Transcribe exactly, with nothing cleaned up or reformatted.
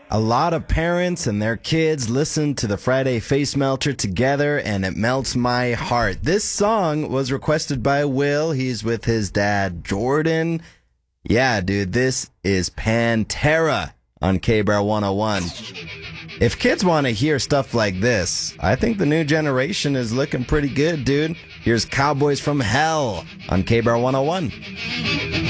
A lot of parents and their kids listen to the Friday Face Melter together, and it melts my heart. This song was requested by Will. He's with his dad, Jordan. Yeah, dude, this is Pantera on K-Bar one oh one. If kids want to hear stuff like this, I think the new generation is looking pretty good, dude. Here's Cowboys from Hell on K-Bar one oh one.